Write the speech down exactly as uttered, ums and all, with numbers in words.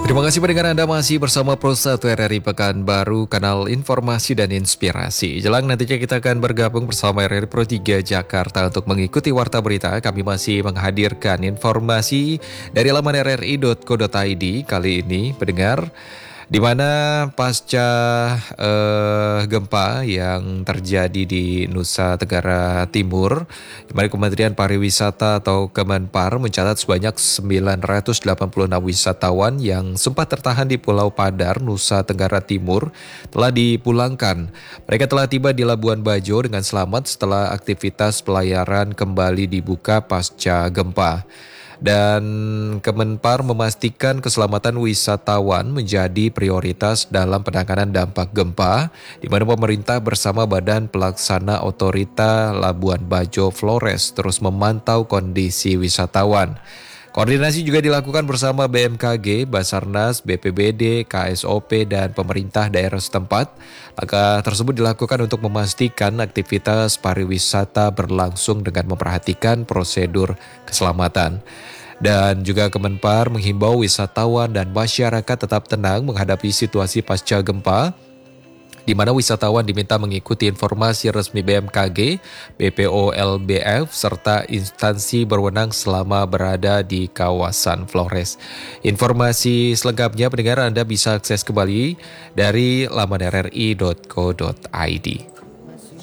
Terima kasih pendengar Anda masih bersama Pro satu R R I Pekanbaru, kanal informasi dan inspirasi. Jelang nantinya kita akan bergabung bersama R R I Pro tiga Jakarta untuk mengikuti Warta Berita. Kami masih menghadirkan informasi dari laman r r i dot co dot i d. Kali ini pendengar, di mana pasca eh, gempa yang terjadi di Nusa Tenggara Timur, di mana Kementerian Pariwisata atau Kemenpar mencatat sebanyak sembilan ratus delapan puluh enam wisatawan yang sempat tertahan di Pulau Padar, Nusa Tenggara Timur telah dipulangkan. Mereka telah tiba di Labuan Bajo dengan selamat setelah aktivitas pelayaran kembali dibuka pasca gempa. Dan Kemenpar memastikan keselamatan wisatawan menjadi prioritas dalam penanganan dampak gempa, di mana pemerintah bersama Badan Pelaksana Otorita Labuan Bajo Flores terus memantau kondisi wisatawan. Koordinasi juga dilakukan bersama B M K G, Basarnas, B P B D, K S O P, dan pemerintah daerah setempat. Langkah tersebut dilakukan untuk memastikan aktivitas pariwisata berlangsung dengan memperhatikan prosedur keselamatan. Dan juga Kemenpar menghimbau wisatawan dan masyarakat tetap tenang menghadapi situasi pasca gempa, di mana wisatawan diminta mengikuti informasi resmi B M K G, B P O L B F, serta instansi berwenang selama berada di kawasan Flores. Informasi selengkapnya pendengar Anda bisa akses kembali dari laman r r i dot co dot i d.